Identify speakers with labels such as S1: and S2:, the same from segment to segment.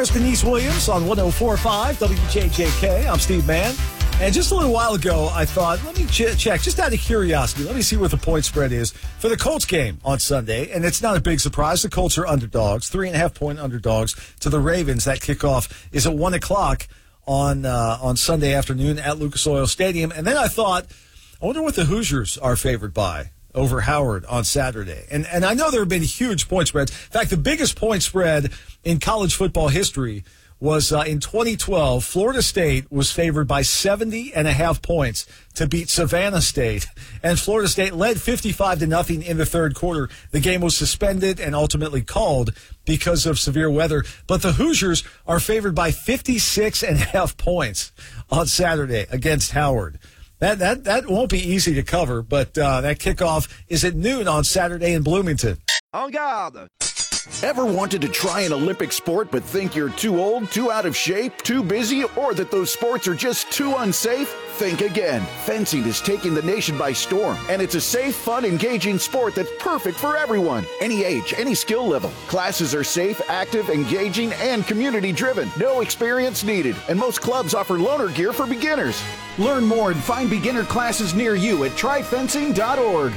S1: There's Denise Williams on 104.5 WJJK. I'm Steve Mann. And just a little while ago, I thought, let me check, just out of curiosity, let me see what the point spread is for the Colts game on Sunday. And it's not a big surprise. The Colts are underdogs, 3.5-point underdogs to the Ravens. That kickoff is at 1 o'clock on Sunday afternoon at Lucas Oil Stadium. And then I thought, I wonder what the Hoosiers are favored by over Howard on Saturday. And I know there have been huge point spreads. In fact, the biggest point spread in college football history was in 2012. Florida State was favored by 70.5 points to beat Savannah State. And Florida State led 55-0 in the third quarter. The game was suspended and ultimately called because of severe weather. But the Hoosiers are favored by 56.5 points on Saturday against Howard. That won't be easy to cover, but that kickoff is at noon on Saturday in Bloomington.
S2: En garde!
S3: Ever wanted to try an Olympic sport but think you're too old, too out of shape, too busy, or that those sports are just too unsafe? Think again. Fencing is taking the nation by storm, and it's a safe, fun, engaging sport that's perfect for everyone. Any age, any skill level. Classes are safe, active, engaging, and community-driven. No experience needed, and most clubs offer loaner gear for beginners. Learn more and find beginner classes near you at tryfencing.org.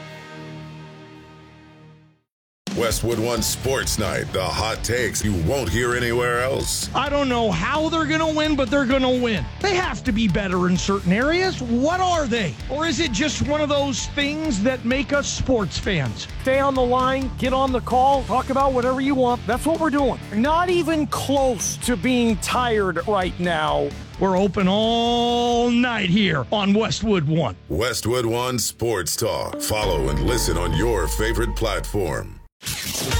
S4: Westwood One Sports Night, the hot takes you won't hear anywhere else.
S5: I don't know how they're going to win, but they're going to win. They have to be better in certain areas. What are they? Or is it just one of those things that make us sports fans? Stay on the line, get on the call, talk about whatever you want. That's what we're doing. Not even close to being tired right now. We're open all night here on Westwood One.
S4: Westwood One Sports Talk. Follow and listen on your favorite platform.